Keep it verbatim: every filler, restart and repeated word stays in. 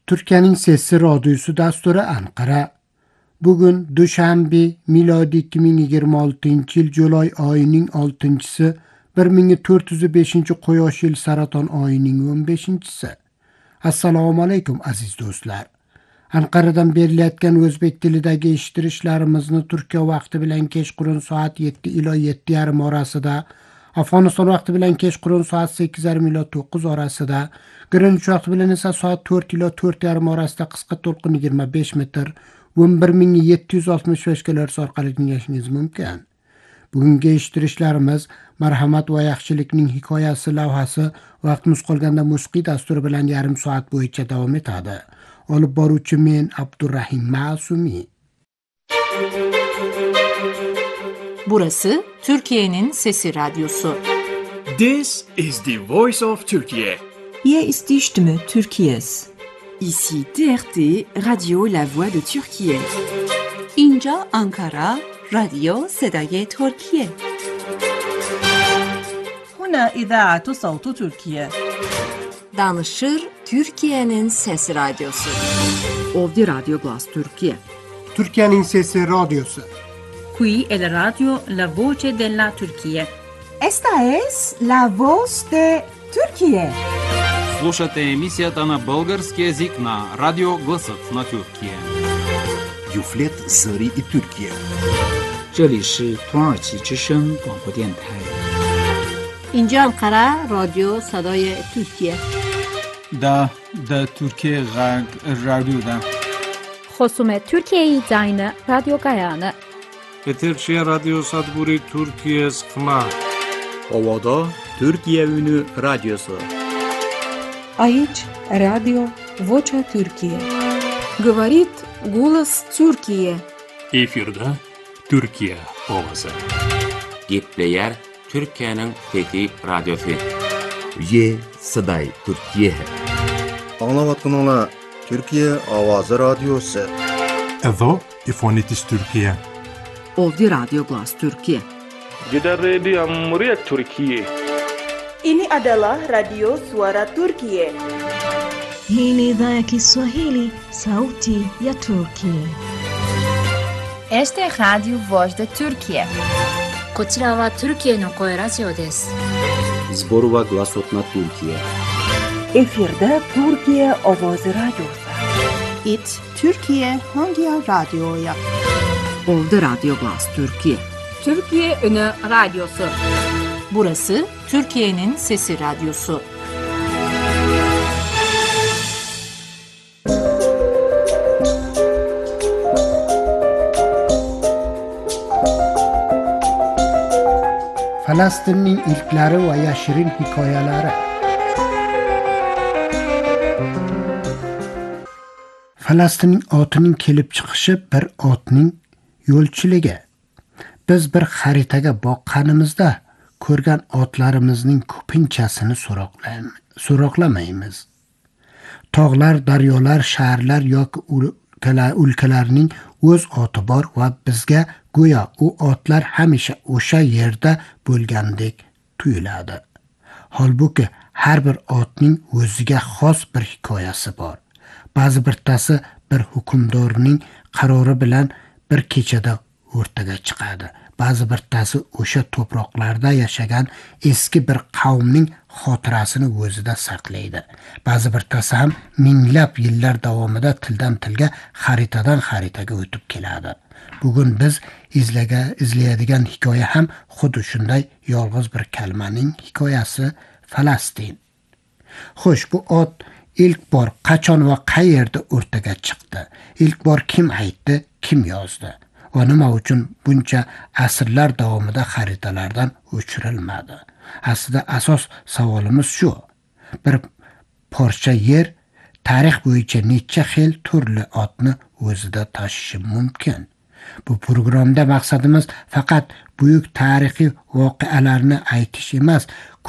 Türkiye'nin Sesi Radyosu dasturi Ankara. Bugün Dushanbe milodi ikki ming yigirma oltinchi yil Julay oyining oltinchisi, bir ming to'rt yuz beshinchi Quyosh yil Saraton oyining o'n beshinchisi. Assalomu alaykum aziz do'stlar. Anqaradan berilayotgan o'zbek tilidagi eshittirishlarimizni Turkiya vaqti bilan kechqurun soat yetti ila yetti yarim orasida, Afg'oniston vaqti bilan kechqurun soat sakkiz yarim ila to'qqiz orasida, Greenwich vaqti bilan esa soat to'rt ila to'rt yarim orasida qisqa to'lqin yigirma besh metr, o'n bir ming yetti yuz oltmish besh kilohertz orqali tinglashingiz mumkin. Bugungi eshittirishlarimiz marhamat va yaxshilikning hikoyasi lavhasi vaqtimiz qolganda musiqiy dasturi bilan yarim soat bo'yicha davom etadi. Olib boruvchi men Abdurrahim Masumiy. Burası Türkiye'nin Sesi Radyosu. This is the voice of Turkey. Hier ist die Stimme Türkiye's. Ici T R T, Radio La Voix de Türkiye. اینجا Ankara, رادیو صدای ترکیه. هنا إذاعة صوت تركيا. Danışır Türkiye'nin Sesi Radyosu. Ovdje Radio Glas Türkiye. Türkiye'nin Sesi Radyosu. Qui è la radio La Voce della Turchia. Esta es la voz de Turquía. Слушате емисията на български език на Радио Гласът на Türkiye. Юфлет Зări и Türkiye. 这里是土耳其之声广播电台。 اینجا Ankara, رادیو صدای ترکیه. دا دا Türkiye رادیو دا. خصوم Türkiye'yi zayne radyo gayanı. Eterçe Radyo Sadburi Türkiye sıkma. Ovada Türkiye Ünü Radyosu. Aici Radio Vocea Türkiye. Говорит голос Türkiye. Efirde Türkiye ovası. Gepleyer Türkiye'nin Fethi Radyosu. Ye Saday Türkiye. Anlavatkanlar Türkiye Avazı Radyosu. Edo İfonitis Türkiye. Ovdje Radio Glas Türkiye. Kita Radio Muria Türkiye. Ini adalah Radio Suara Turkiye. Hii ni idhaa ya Kiswahili, sauti ya Turkiye. Este es Radio Voz de Turkiye. こちらは Türkiyeの声ラジオです。 Zborova Glasot na Türkiye. Efirde Türkiye Ovozi Radyosu. It Türkiye Hangi Radyo'ya? Ovdje Radio Glas Türkiye. Türkiye Ünü Radyosu. Burası Türkiye'nin Sesi Radyosu. Falastinning ilklari va yashirin hikoyalari. Falastinning otining kelib chiqishi bir otning yo'lchiligi. Biz bir xaritaga boqqanimizda ko'rgan otlarimizning ko'pinchasini so'roqlamaymiz. Tog'lar, daryolar, shaharlar yoki o'lkalarning o'z oti bor va bizga go'yo u otlar hamisha o'sha yerda bo'lgandek tuyuladi. Holbuki har bir otning o'ziga xos bir hikoyasi bor. Ba'zi birtasi bir hukmdorning qarori bilan bir kechada o'rtaga chiqadi. Ba'zi birtasi o'sha to'proqlarda yashagan eski bir qavmning xotirasini o'zida saqlaydi. Ba'zi birtasi ham minglab yillar davomida tildan tilga, xaritadan xaritaga o'tib keladi. Bugun biz izlaga izlaydigan hikoya ham xuddi shunday yolg'iz bir kalimaning hikoyasi, Falastin. Xo'sh, bu ot ilk bor qachon va qayerda o'rtaga chiqdi? Ilk bor kim aytdi, kim yozdi? Va nima uchun buncha asrlar davomida xaritalardan o'chirilmadi? Aslida asos savolimiz shu. Bir parcha yer tarix bo'yicha necha xil turli otni o'zida tashishi mumkin? Bu programda maqsadimiz faqat buyuk tarixiy voqealarni aytish emas,